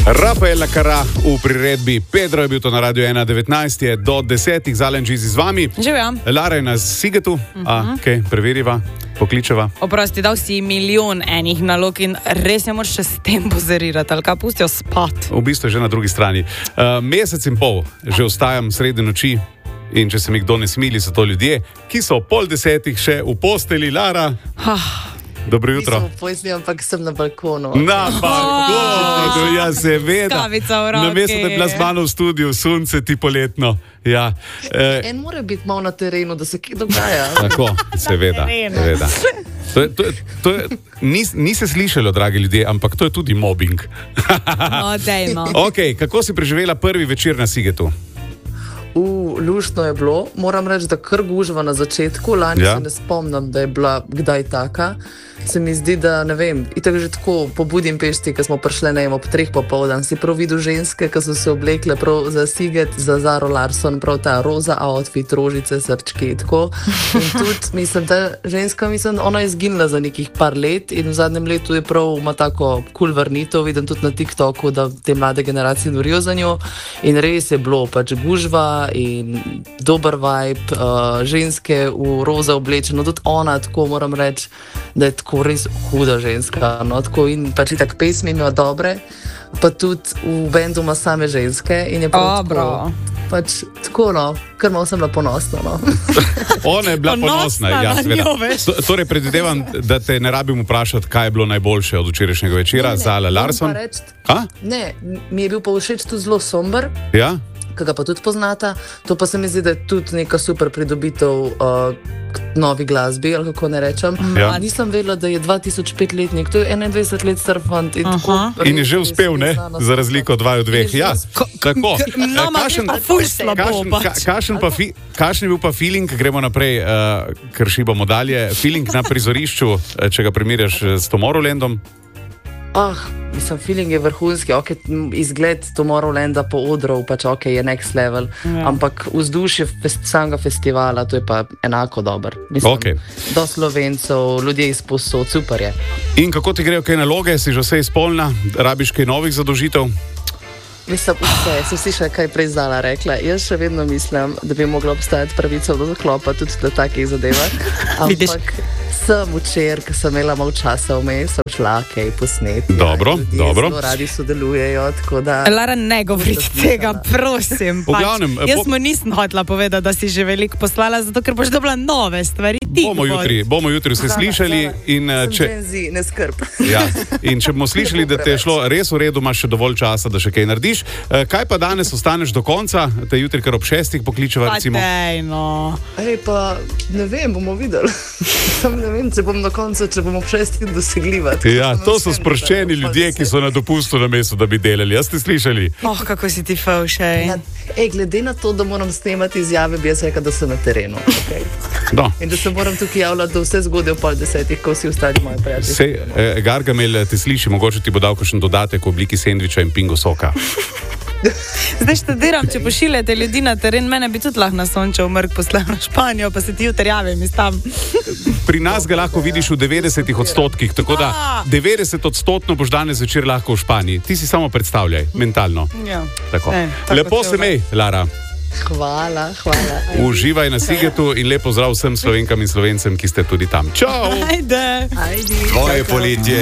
Rafael Cara v priredbi Pedro je bil to na Radio 1.19, je do 10. Zalen Džizi z vami. Živja. Lara je na Sigetu, okay, preveriva, pokličeva. Oprosti, dal si milijon enih nalog in res ne moreš še s tem pozerirati, ali kaj pustijo spat. V bistvu je že na drugi strani. Mesec in pol že ostajam sredi noči in če se mi kdo ne smili, so to ljudje, ki so ob 9:30 še v posteli. Lara. Dobro jutro. Nisem v posli, ampak sem na balkonu. Na balkonu, ja, seveda. Kavica v roki. Namesto, da bi bila z mano v studiu, sunce ti poletno. Ja. En mora biti malo na terenu, da se kaj dogaja. Tako, seveda. Niste slišali, dragi ljudje, ampak to je tudi mobbing. No, dejmo. Okay, kako si preživela prvi večer na Sigetu? Luštno je bilo, moram reči, da kar gužva na začetku, lani se ne spomnim, da je bila kdaj taka. Se mi zdi, da ne vem, itak že tako po Budimpešti, ko smo prišli ob 3 popoldan, si prav videl ženske, ki so se oblekle prav za Siget, za Zaro Larson, prav ta roza outfit, rožice, srčki, tako. In tudi, mislim, ta ženska, ona je izginila za nekih par let in v zadnjem letu je prav ima tako cool vrnitev, vidim tudi na TikToku, da te mlade generacije dorijo za njo in res je bilo pač gužva in dober vibe, ženske v roza oblečeno, tudi ona, tako moram reči, da je tako res huda ženska, no, tako in pač tako pesmi ima dobre, pa tudi v bendu ima same ženske in je prav pač tako, no, kar malo sem bila ponosna, no. Ona je bila ponosna, ja, seveda. Torej, predvidevam, da te ne rabim vprašati, kaj je bilo najboljše od včerajšnjega večera za Zala Larson. Ne, mi je bil pa všeč tudi zelo somber. Ja? Ki ga pa tudi poznata, to pa se mi zdi, da je tudi neka super pridobitev novi glasbi, ali kako ne rečem. Ja. Nisem vedela, da je 2005-letnik, to je 21 let star fant. In je že uspel, ne? Za razliko od vaju dveh. Ja, tako. Kakšen je bil pa feeling, gremo naprej, ker šibamo dalje, feeling na prizorišču, če ga primerjaš s Tomorrowlandom? Mislim, feeling je vrhunski, izgled Tomorrowlanda po odru, pač je next level, ampak vzdušje samega festivala, to je pa enako dober. Mislim, do Slovencev, ljudje iz posod, super je. In kako ti grejo kaj naloge, si že vse izpolnila, rabiš kaj novih zadožitev? Mislim, vse, si še kaj prej Zala rekla. Jaz še vedno mislim, da bi mogla obstajati pravica do zaklopa tudi na takih zadevah, ampak sem včeraj, ko sem imela malo časa vmes, sem šla kaj posneti. Dobro. Zelo radi sodelujejo, tako da... Lara, ne govorite tega, prosim. Jaz mu nisem hotela povedati, da si že veliko poslala, zato ker boš dobila nove stvari. Bomo jutri vse slišali. Ne skrb. Ja, in če bomo slišali, da te je šlo res v redu, imaš še dovolj časa, da še kaj narediš. Kaj pa danes ostaneš do konca, te jutri kar ob 6 pokličeva, recimo? Pa ne vem, bomo videli. Ne vem, če bom do konca, če bomo ob 6 dosegljiva. Ja, to so sproščeni ljudje, ki so na dopustu namesto, da bi delali. Jaz ste slišali? Kako si ti fevšej. Glede na to, da moram snemati izjave, bi jaz rekel, da sem na terenu. In da se moram tukaj javljati, da vse zgodaj ob 9:30, ko vsi ostali moji prijatelji. Gargamel te sliši, mogoče ti bo dal kakšen dodatek v obliki sendviča in pingo soka. Zdaj študiram, če pošiljate ljudi na teren, mene bi tudi lahko na Sončev Mrk poslal na Španijo, pa se ti jutri javim iz tam. Pri nas ga lahko vidiš v 90%, tako da 90% boš danes večer lahko v Španiji. Ti si samo predstavljaj, mentalno. Ja. Tako. Lepo se mej, Lara. Hvala. Uživaj na Sigetu in lepo zdrav vsem Slovenkam in Slovencem, ki ste tudi tam. Čau! Ajde. Tvoje poletje.